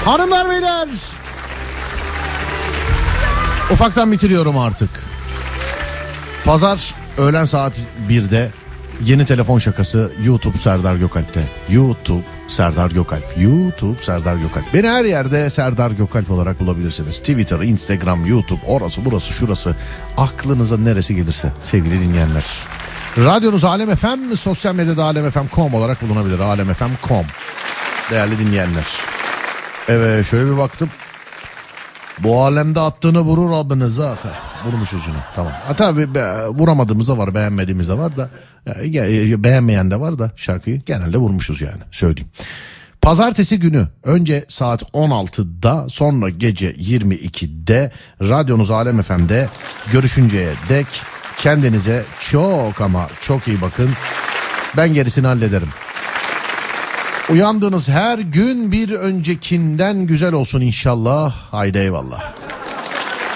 Hanımlar beyler, ufaktan bitiriyorum artık. Pazar öğlen saat 1'de yeni telefon şakası YouTube Serdar Gökalp'te. YouTube Serdar Gökalp. YouTube Serdar Gökalp. Beni her yerde Serdar Gökalp olarak bulabilirsiniz. Twitter, Instagram, YouTube, orası burası şurası. Aklınıza neresi gelirse sevgili dinleyenler. Radyonuz Alem FM, sosyal medyada alemfm.com olarak bulunabilir. alemfm.com. Değerli dinleyenler. Evet, şöyle bir baktım. Bu alemde attığını vurur Rabbiniz zaten. Vurmuşuz yine. Tamam. Ha, tabii vuramadığımız da var, beğenmediğimiz de var da. Beğenmeyen de var da şarkıyı genelde vurmuşuz yani. Söyleyeyim. Pazartesi günü önce saat 16'da sonra gece 22'de radyonuz Alem FM'de görüşünceye dek kendinize çok ama çok iyi bakın. Ben gerisini hallederim. Uyandığınız her gün bir öncekinden güzel olsun inşallah. Haydi eyvallah.